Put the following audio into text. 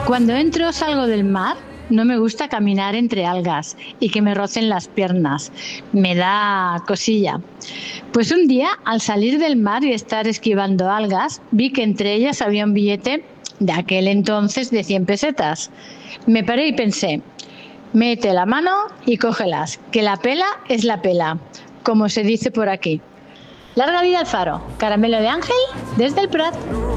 Cuando entro o salgo del mar, no me gusta caminar entre algas y que me rocen las piernas. Me da cosilla. Pues un día, al salir del mar y estar esquivando algas, vi que entre ellas había un billete de aquel entonces de 100 pesetas. Me paré y pensé, mete la mano y cógelas, que la pela es la pela, como se dice por aquí. Larga vida al faro, caramelo de ángel desde el Prat.